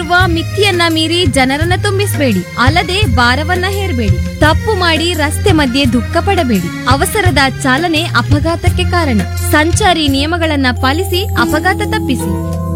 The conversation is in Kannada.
ನಿಗದಿಪಡಿಸಿರುವ ಮಿತಿಯನ್ನ ಮೀರಿ ಜನರನ್ನ ತುಂಬಿಸಬೇಡಿ. ಅಲ್ಲದೆ ಭಾರವನ್ನ ಹೇರಬೇಡಿ. ತಪ್ಪು ಮಾಡಿ ರಸ್ತೆ ಮಧ್ಯೆ ದುಃಖ ಪಡಬೇಡಿ. ಅವಸರದ ಚಾಲನೆ ಅಪಘಾತಕ್ಕೆ ಕಾರಣ. ಸಂಚಾರಿ ನಿಯಮಗಳನ್ನ ಪಾಲಿಸಿ ಅಪಘಾತ ತಪ್ಪಿಸಿ.